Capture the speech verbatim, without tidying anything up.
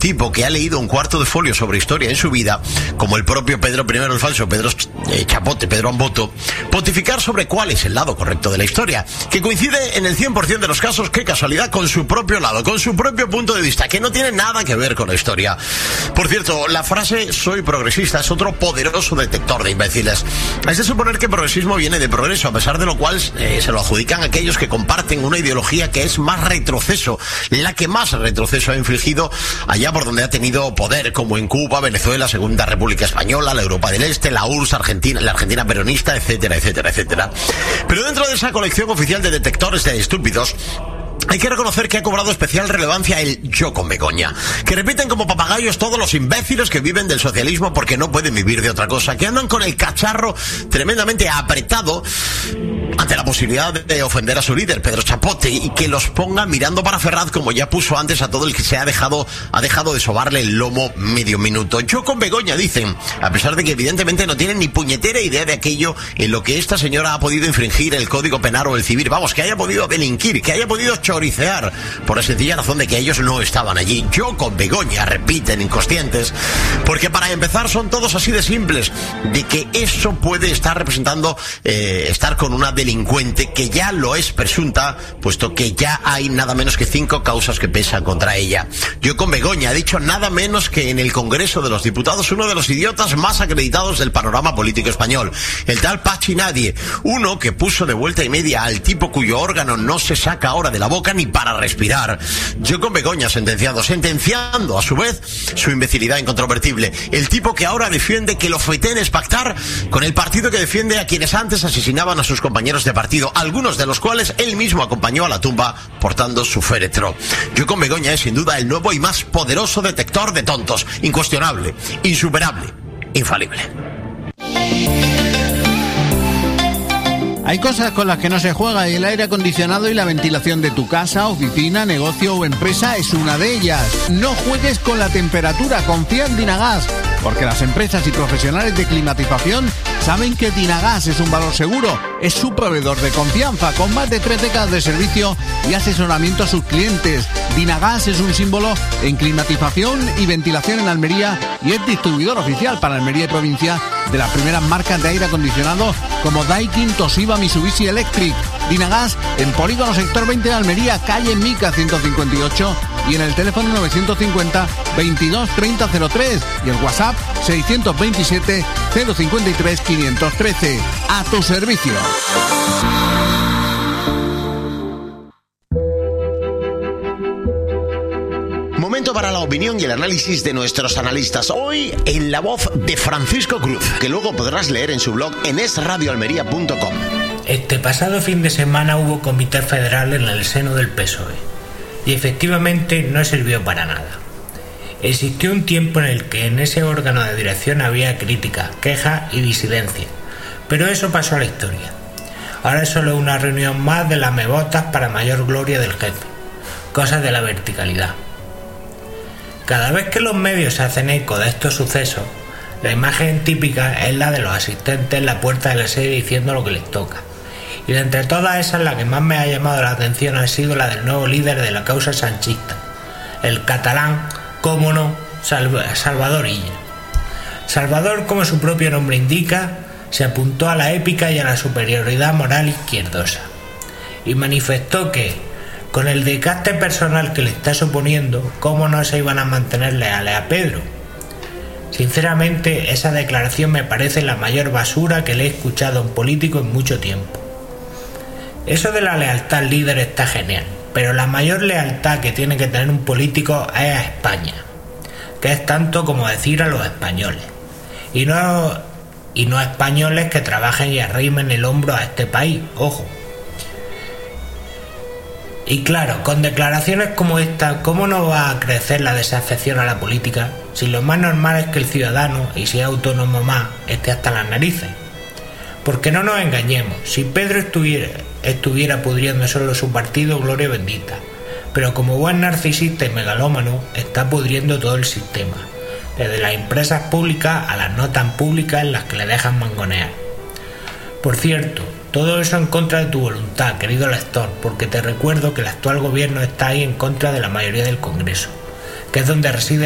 tipo que ha leído un cuarto de folio sobre historia en su vida, como el propio Pedro primero el falso, Pedro eh, Chapote, Pedro Amboto, pontificar sobre cuál es el lado correcto de la historia, que coincide en el cien por ciento de los casos, qué casualidad, con su propio lado, con su propio punto de vista, que no tiene nada que ver con la historia. Por cierto, la frase soy progresista es otro poderoso detector de imbéciles. Es de suponer que progresismo viene de progreso, a pesar de lo cual eh, se lo adjudican aquellos que comparten una ideología que es más retroceso, la que más retroceso ha infligido allá por donde ha tenido poder, como en Cuba, Venezuela, Segunda República Española, la Europa del Este, la U R S S, Argentina, la Argentina peronista, etcétera, etcétera, etcétera. Pero dentro de esa colección oficial de detectores de estúpidos, hay que reconocer que ha cobrado especial relevancia el yo con Begoña, que repiten como papagayos todos los imbéciles que viven del socialismo porque no pueden vivir de otra cosa, que andan con el cacharro tremendamente apretado ante la posibilidad de ofender a su líder, Pedro Chapote, y que los ponga mirando para Ferraz, como ya puso antes a todo el que se ha dejado ha dejado de sobarle el lomo medio minuto. Yo con Begoña, dicen, a pesar de que evidentemente no tienen ni puñetera idea de aquello en lo que esta señora ha podido infringir el Código Penal o el Civil, vamos, que haya podido delinquir, que haya podido choricear, por la sencilla razón de que ellos no estaban allí. Yo con Begoña, repiten, inconscientes, porque para empezar son todos así de simples, de que eso puede estar representando eh, estar con una delincuente que ya lo es presunta, puesto que ya hay nada menos que cinco causas que pesan contra ella. Yo con Begoña ha dicho nada menos que en el Congreso de los Diputados uno de los idiotas más acreditados del panorama político español, el tal Pachi Nadie, uno que puso de vuelta y media al tipo cuyo órgano no se saca ahora de la boca ni para respirar. Yo con Begoña sentenciado, sentenciando a su vez su imbecilidad incontrovertible, el tipo que ahora defiende que lo feten es pactar con el partido que defiende a quienes antes asesinaban a sus compañeros de partido, algunos de los cuales él mismo acompañó a la tumba portando su féretro. Yo con Begoña es sin duda el nuevo y más poderoso detector de tontos, incuestionable, insuperable, infalible. Hay cosas con las que no se juega y el aire acondicionado y la ventilación de tu casa, oficina, negocio o empresa es una de ellas. No juegues con la temperatura, confía en Dinagas, porque las empresas y profesionales de climatización saben que Dinagas es un valor seguro, es su proveedor de confianza, con más de tres décadas de servicio y asesoramiento a sus clientes. Dinagas es un símbolo en climatización y ventilación en Almería y es distribuidor oficial para Almería y provincia de las primeras marcas de aire acondicionado como Daikin, Toshiba, Mitsubishi Electric. Dinagas en Polígono Sector veinte de Almería, calle Mica ciento cincuenta y ocho, y en el teléfono novecientos cincuenta, veintidós, treinta, cero tres y el WhatsApp seiscientos veintisiete, cero cincuenta y tres, quinientos trece. A tu servicio. Momento para la opinión y el análisis de nuestros analistas. Hoy en la voz de Francisco Cruz, que luego podrás leer en su blog en es radio almería punto com. Este pasado fin de semana hubo comité federal en el seno del P S O E y efectivamente no sirvió para nada. Existió un tiempo en el que en ese órgano de dirección había crítica, queja y disidencia, pero eso pasó a la historia. Ahora es solo una reunión más de lamebotas para mayor gloria del jefe, cosas de la verticalidad. Cada vez que los medios se hacen eco de estos sucesos, la imagen típica es la de los asistentes en la puerta de la sede diciendo lo que les toca. Y de entre todas esas, la que más me ha llamado la atención ha sido la del nuevo líder de la causa sanchista, el catalán, cómo no, Salvador Illa. Salvador, como su propio nombre indica, se apuntó a la épica y a la superioridad moral izquierdosa, y manifestó que, con el desgaste personal que le está suponiendo, cómo no se iban a mantener leales a Pedro. Sinceramente, esa declaración me parece la mayor basura que le he escuchado a un político en mucho tiempo. Eso de la lealtad al líder está genial, pero la mayor lealtad que tiene que tener un político es a España, que es tanto como decir a los españoles, y no, y no a españoles que trabajen y arrimen el hombro a este país, ojo. Y claro, con declaraciones como esta, ¿cómo no va a crecer la desafección a la política si lo más normal es que el ciudadano, y si es autónomo más, esté hasta las narices? Porque no nos engañemos, si Pedro estuviera, estuviera pudriendo solo su partido, gloria bendita, pero como buen narcisista y megalómano, está pudriendo todo el sistema, desde las empresas públicas a las no tan públicas en las que le dejan mangonear. Por cierto, todo eso en contra de tu voluntad, querido lector, porque te recuerdo que el actual gobierno está ahí en contra de la mayoría del Congreso, que es donde reside